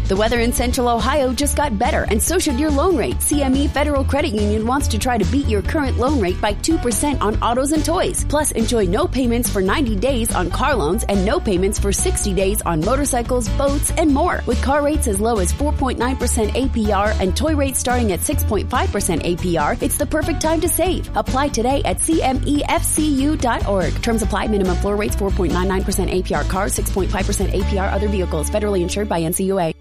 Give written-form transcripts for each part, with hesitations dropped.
The weather in Central Ohio just got better, and so should your loan rate. CME Federal Credit Union wants to try to beat your current loan rate by 2% on autos and toys. Plus, enjoy no payments for 90 days on car loans and no payments for 60 days on motorcycles, boats, and more. With car rates as low as 4.9% APR and toy rates starting at 6.5% APR, it's the perfect time to save. Apply today at CMEFCU.org. Terms apply. Minimum floor rates 4.99% APR cars, 6.5% APR other vehicles. Federally insured by NCUA.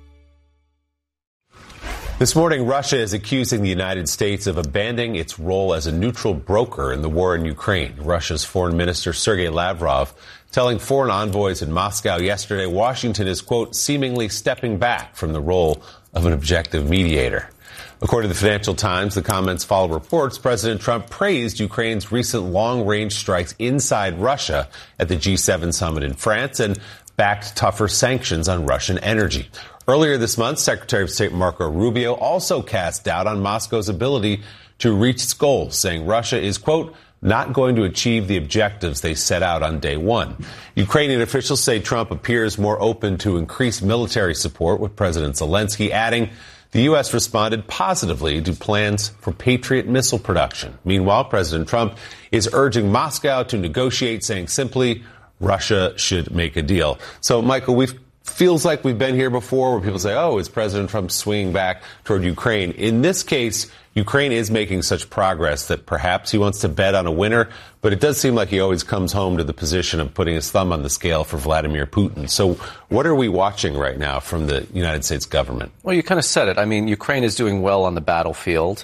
This morning, Russia is accusing the United States of abandoning its role as a neutral broker in the war in Ukraine. Russia's Foreign Minister Sergei Lavrov telling foreign envoys in Moscow yesterday Washington is, quote, seemingly stepping back from the role of an objective mediator. According to the Financial Times, the comments follow reports President Trump praised Ukraine's recent long-range strikes inside Russia at the G7 summit in France and backed tougher sanctions on Russian energy. Earlier this month, Secretary of State Marco Rubio also cast doubt on Moscow's ability to reach its goals, saying Russia is, quote, not going to achieve the objectives they set out on day one. Ukrainian officials say Trump appears more open to increased military support with President Zelensky, adding the U.S. responded positively to plans for Patriot missile production. Meanwhile, President Trump is urging Moscow to negotiate, saying simply, Russia should make a deal. So, Michael, feels like we've been here before where people say, oh, is President Trump swinging back toward Ukraine? In this case, Ukraine is making such progress that perhaps he wants to bet on a winner, but it does seem like he always comes home to the position of putting his thumb on the scale for Vladimir Putin. So what are we watching right now from the United States government? Well, you kind of said it. I mean, Ukraine is doing well on the battlefield.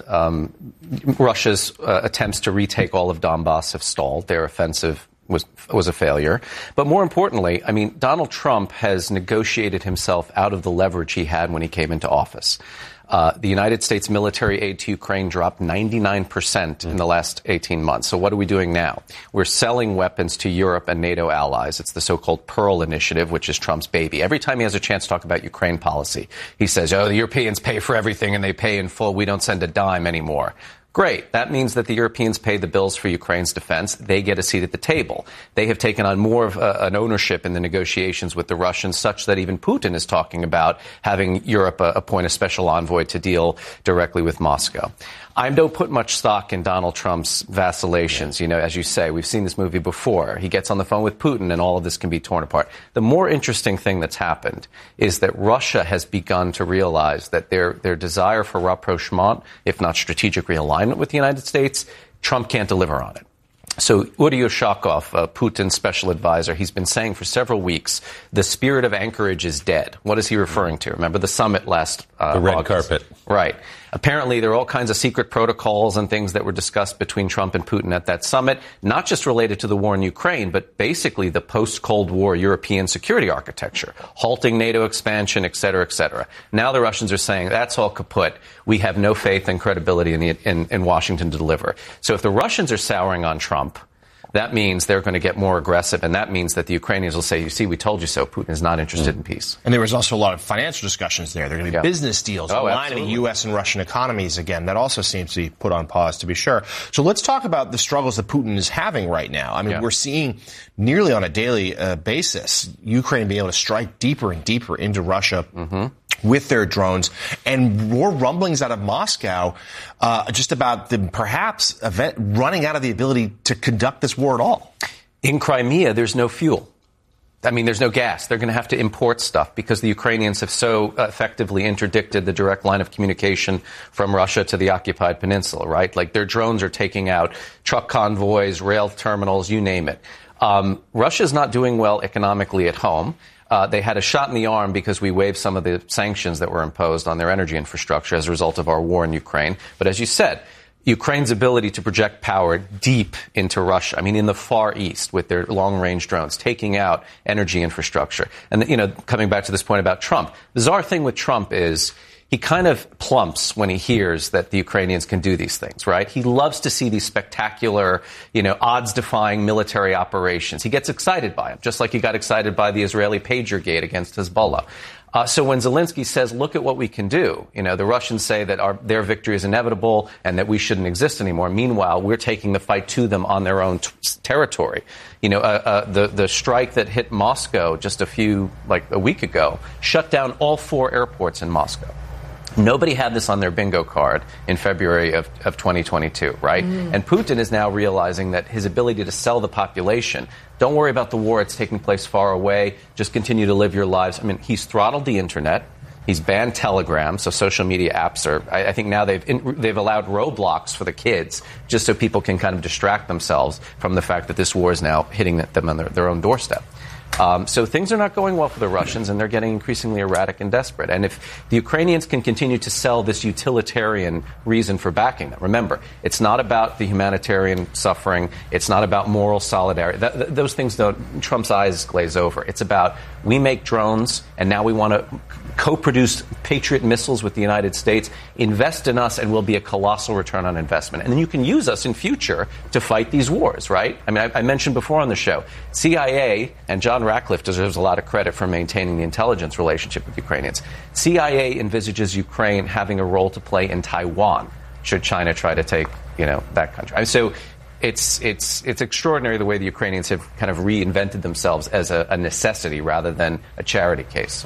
Russia's attempts to retake all of Donbass have stalled. Their offensive was a failure. But more importantly, I mean, Donald Trump has negotiated himself out of the leverage he had when he came into office. The United States military aid to Ukraine dropped 99% in the last 18 months. So what are we doing now? We're selling weapons to Europe and NATO allies. It's the so-called Pearl Initiative, which is Trump's baby. Every time he has a chance to talk about Ukraine policy, he says, oh, the Europeans pay for everything and they pay in full. We don't send a dime anymore. Great. That means that the Europeans pay the bills for Ukraine's defense. They get a seat at the table. They have taken on more of an ownership in the negotiations with the Russians, such that even Putin is talking about having Europe appoint a special envoy to deal directly with Moscow. I don't put much stock in Donald Trump's vacillations. You know, as you say, we've seen this movie before. He gets on the phone with Putin and all of this can be torn apart. The more interesting thing that's happened is that Russia has begun to realize that their desire for rapprochement, if not strategic realignment with the United States, Trump can't deliver on it. So Uri Ushakov, Putin's special advisor, he's been saying for several weeks, the spirit of Anchorage is dead. What is he referring to? Remember the summit last the red August. Carpet. Right. Apparently, there are all kinds of secret protocols and things that were discussed between Trump and Putin at that summit, not just related to the war in Ukraine, but basically the post-Cold War European security architecture, halting NATO expansion, et cetera, et cetera. Now the Russians are saying that's all kaput. We have no faith and credibility in Washington to deliver. So if the Russians are souring on Trump, that means they're going to get more aggressive, and that means that the Ukrainians will say, you see, we told you so. Putin is not interested in peace. And there was also a lot of financial discussions there. There are going to be business deals aligning the U.S. and Russian economies again. That also seems to be put on pause, to be sure. So let's talk about the struggles that Putin is having right now. I mean, we're seeing nearly on a daily basis Ukraine being able to strike deeper and deeper into Russia. With their drones, and more rumblings out of Moscow just about them perhaps running out of the ability to conduct this war at all. In Crimea, there's no fuel. I mean, there's no gas. They're going to have to import stuff because the Ukrainians have so effectively interdicted the direct line of communication from Russia to the occupied peninsula, right? Like their drones are taking out truck convoys, rail terminals, you name it. Russia's not doing well economically at home. They had a shot in the arm because we waived some of the sanctions that were imposed on their energy infrastructure as a result of our war in Ukraine. But as you said, Ukraine's ability to project power deep into Russia, I mean, in the Far East with their long-range drones, taking out energy infrastructure. And, you know, coming back to this point about Trump, the bizarre thing with Trump is he kind of plumps when he hears that the Ukrainians can do these things, right? He loves to see these spectacular, you know, odds-defying military operations. He gets excited by them, just like he got excited by the Israeli PagerGate against Hezbollah. So when Zelensky says, look at what we can do, the Russians say that their victory is inevitable and that we shouldn't exist anymore. Meanwhile, we're taking the fight to them on their own territory. The strike that hit Moscow just a week ago shut down all 4 airports in Moscow. Nobody had this on their bingo card in February of 2022, right? And Putin is now realizing that his ability to sell the population, don't worry about the war, it's taking place far away, just continue to live your lives. I mean, he's throttled the internet. He's banned Telegram, so social media apps are. I think now they've allowed Roblox for the kids, just so people can kind of distract themselves from the fact that this war is now hitting them on their own doorstep. So things are not going well for the Russians, and they're getting increasingly erratic and desperate. And if the Ukrainians can continue to sell this utilitarian reason for backing them, remember, it's not about the humanitarian suffering. It's not about moral solidarity. Those things Trump's eyes glaze over. It's about, we make drones, and now we want to co-produce Patriot missiles with the United States, invest in us, and we'll be a colossal return on investment. And then you can use us in future to fight these wars, right? I mean, I mentioned before on the show, CIA, and John Ratcliffe deserves a lot of credit for maintaining the intelligence relationship with Ukrainians. CIA envisages Ukraine having a role to play in Taiwan, should China try to take, that country. So it's extraordinary the way the Ukrainians have kind of reinvented themselves as a necessity rather than a charity case.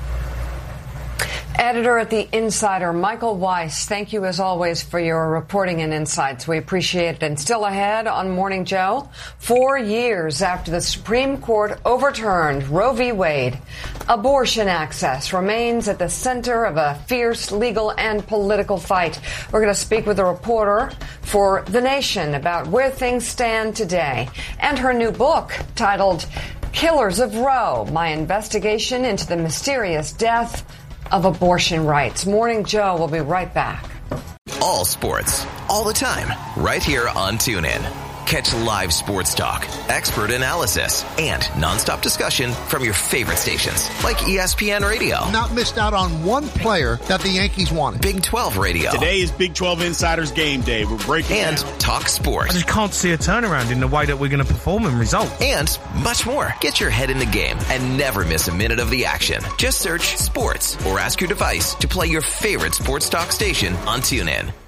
Editor at The Insider, Michael Weiss, thank you as always for your reporting and insights. We appreciate it. And still ahead on Morning Joe, 4 years after the Supreme Court overturned Roe v. Wade, abortion access remains at the center of a fierce legal and political fight. We're going to speak with a reporter for The Nation about where things stand today and her new book titled Killers of Roe, My Investigation into the Mysterious Death of Abortion Rights. Morning Joe will be right back. All sports, all the time, right here on TuneIn. Catch live sports talk, expert analysis, and nonstop discussion from your favorite stations like ESPN Radio. Not missed out on one player that the Yankees wanted. Big 12 Radio. Today is Big 12 Insiders Game Day. We're breaking and down. Talk sports. I just can't see a turnaround in the way that we're going to perform and result. And much more. Get your head in the game and never miss a minute of the action. Just search sports or ask your device to play your favorite sports talk station on TuneIn.